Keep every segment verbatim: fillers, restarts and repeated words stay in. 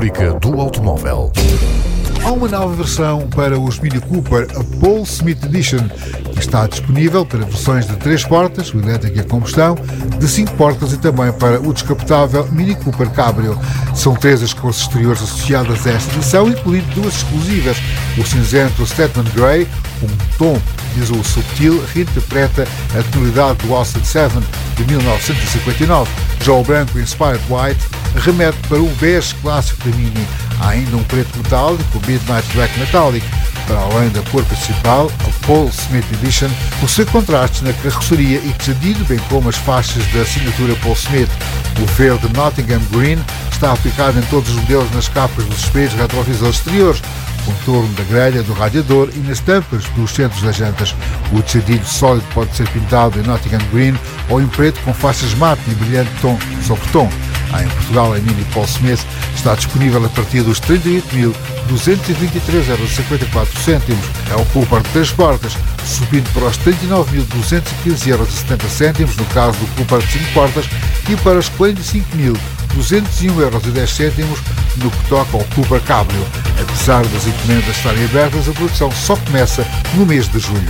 Rubrica do automóvel. Há uma nova versão para os Mini Cooper, a Paul Smith Edition, que está disponível para versões de três portas, o elétrico e a combustão, de cinco portas e também para o descapotável Mini Cooper Cabrio. São três as cores exteriores associadas a esta edição, incluindo duas exclusivas, o cinzento Statman Grey, um tom de azul subtil, reinterpreta a tonalidade do Austin sete de mil novecentos e cinquenta e nove. Já o branco Inspired White remete para o bege clássico da Mini. Há ainda um preto metálico, o Midnight Black Metallic. Para além da cor principal, a Paul Smith Edition possui contrastes na carroceria e tecido, bem como as faixas da assinatura Paul Smith. O verde Nottingham Green está aplicado em todos os modelos nas capas dos espelhos retrovisores exteriores, contorno da grelha, do radiador e nas tampas dos centros das jantas. O tecido sólido pode ser pintado em Nottingham Green ou em preto com faixas mate e brilhante tom sobre tom. Há em Portugal, a Mini Paul Smith está disponível a partir dos trinta e oito mil duzentos e vinte e três euros e cinquenta e quatro cêntimos. É o Cooper de três portas, subindo para os trinta e nove mil duzentos e quinze euros e setenta cêntimos no caso do Cooper de cinco portas e para os quarenta e cinco mil duzentos e um euros e dez cêntimos no que toca ao Cooper Cabrio. Apesar das encomendas estarem abertas, a produção só começa no mês de julho.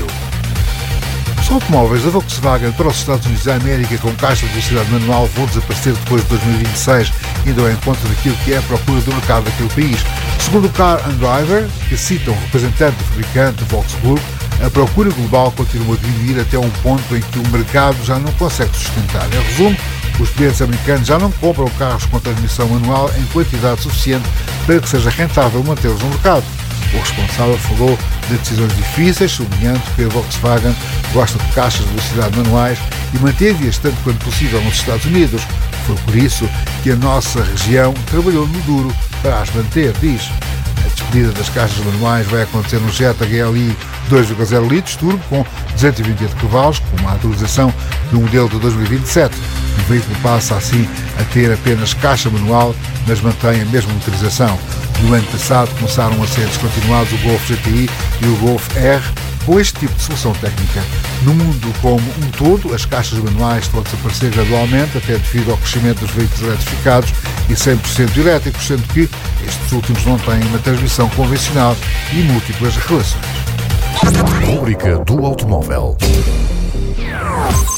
Os automóveis da Volkswagen para os Estados Unidos da América com caixa de velocidade manual vão desaparecer depois de dois mil e vinte e seis, indo ao encontro daquilo que é a procura do mercado daquele país. Segundo o Car and Driver, que cita um representante do fabricante Volkswagen, a procura global continua a diminuir até um ponto em que o mercado já não consegue sustentar. Em resumo, os clientes americanos já não compram carros com transmissão manual em quantidade suficiente para que seja rentável mantê-los no mercado. O responsável falou de decisões difíceis, sublinhando que a Volkswagen gosta de caixas de velocidade manuais e manteve-as tanto quanto possível nos Estados Unidos. Foi por isso que a nossa região trabalhou no duro para as manter, diz. A despedida das caixas manuais vai acontecer no Jetta H L I dois vírgula zero litros turbo com duzentos e vinte e oito cavalos, com uma atualização do modelo de dois mil e vinte e sete. O veículo passa assim a ter apenas caixa manual, mas mantém a mesma motorização. No ano passado começaram a ser descontinuados o Golf G T I e o Golf R com este tipo de solução técnica. No mundo como um todo, as caixas manuais estão a desaparecer gradualmente, até devido ao crescimento dos veículos eletrificados e cem por cento elétricos, sendo que estes últimos não têm uma transmissão convencional e múltiplas relações. Rubrica do automóvel.